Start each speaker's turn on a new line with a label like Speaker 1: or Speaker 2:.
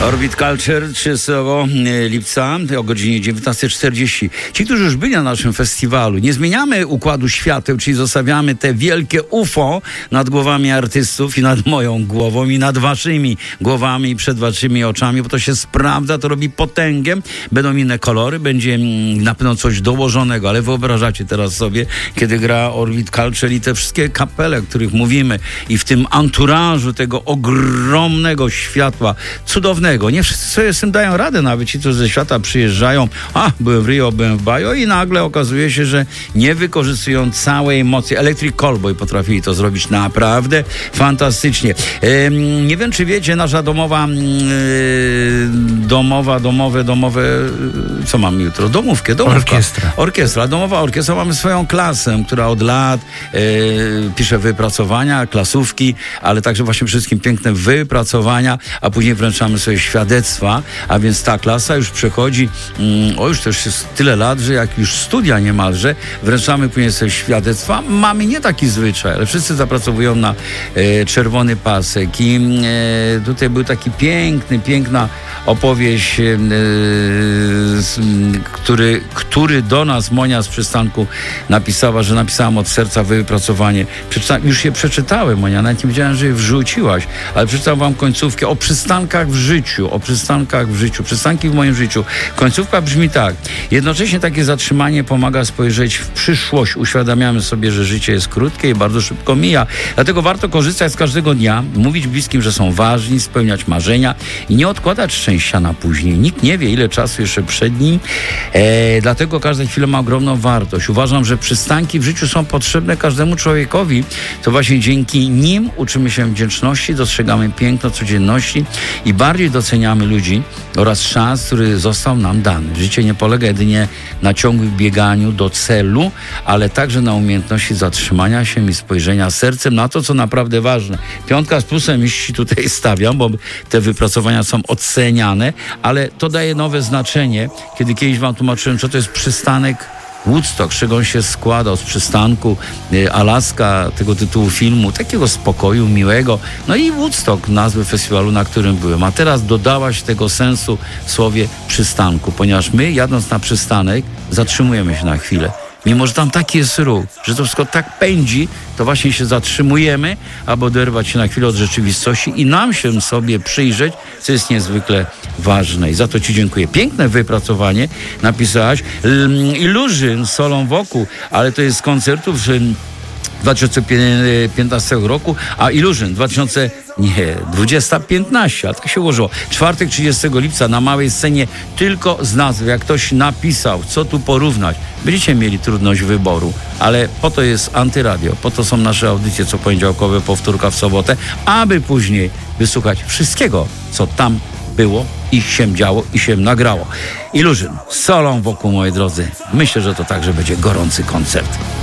Speaker 1: Orbit Culture 30 lipca o godzinie 19:40. Ci, którzy już byli na naszym festiwalu, nie zmieniamy układu świateł, czyli zostawiamy te wielkie UFO nad głowami artystów i nad moją głową i nad waszymi głowami i przed waszymi oczami, bo to się sprawdza, to robi potęgę. Będą inne kolory, będzie na pewno coś dołożonego, ale wyobrażacie teraz sobie, kiedy gra Orbit Culture i te wszystkie kapele, o których mówimy i w tym anturażu tego ogromnego światła, cudownego. Nie wszyscy sobie z tym dają radę, nawet ci, którzy ze świata przyjeżdżają, byłem w Rio, byłem w Bajo i nagle okazuje się, że nie wykorzystują całej mocy. Electric Callboy potrafili to zrobić naprawdę fantastycznie. Nie wiem, czy wiecie, nasza domowe, co mamy jutro? Domówkę. Orkiestra. Domowa orkiestra. Mamy swoją klasę, która od lat pisze wypracowania, klasówki, ale także właśnie wszystkim piękne wypracowania, a później wręczamy sobie świadectwa, a więc ta klasa już przechodzi, już też jest tyle lat, że jak już studia niemalże, wręczamy później sobie świadectwa. Mamy nie taki zwyczaj, ale wszyscy zapracowują na czerwony pasek i tutaj był taki piękna opowieść, który do nas Monia z przystanku napisała, że napisałam od serca wypracowanie. Już je przeczytałem, Monia, nawet nie wiedziałem, że je wrzuciłaś, ale przeczytałem wam końcówkę o przystankach w życiu, przystanki w moim życiu. Końcówka brzmi tak: jednocześnie takie zatrzymanie pomaga spojrzeć w przyszłość. Uświadamiamy sobie, że życie jest krótkie i bardzo szybko mija. Dlatego warto korzystać z każdego dnia, mówić bliskim, że są ważni, spełniać marzenia i nie odkładać szczęścia na później. Nikt nie wie, ile czasu jeszcze przed nim. Dlatego każda chwila ma ogromną wartość. Uważam, że przystanki w życiu są potrzebne każdemu człowiekowi. To właśnie dzięki nim uczymy się wdzięczności, dostrzegamy piękno codzienności i bardziej doceniamy ludzi oraz szans, który został nam dany. Życie nie polega jedynie na ciągłym bieganiu do celu, ale także na umiejętności zatrzymania się i spojrzenia sercem na to, co naprawdę ważne. 5 z plusem jeśli tutaj stawiam, bo te wypracowania są oceniane, ale to daje nowe znaczenie. Kiedy kiedyś wam tłumaczyłem, co to jest przystanek Woodstock, z czego on się składał, z przystanku Alaska, tego tytułu filmu, takiego spokoju, miłego, no i Woodstock, nazwy festiwalu, na którym byłem. A teraz dodałaś tego sensu w słowie przystanku, ponieważ my, jadąc na przystanek, zatrzymujemy się na chwilę. Mimo że tam taki jest ruch, że to wszystko tak pędzi, to właśnie się zatrzymujemy, aby oderwać się na chwilę od rzeczywistości i nam się sobie przyjrzeć, co jest niezwykle ważne. I za to ci dziękuję. Piękne wypracowanie napisałaś. Illusion z solą wokół, ale to jest z koncertów 2015 roku, a Illusion 2015, ale tak się ułożyło. Czwartek 30 lipca na małej scenie tylko z nazwy. Jak ktoś napisał, co tu porównać, będziecie mieli trudność wyboru, ale po to jest Antyradio, po to są nasze audycje co poniedziałkowe, powtórka w sobotę, aby później wysłuchać wszystkiego, co tam było i się działo i się nagrało. Illusion z solą wokół, moi drodzy. Myślę, że to także będzie gorący koncert.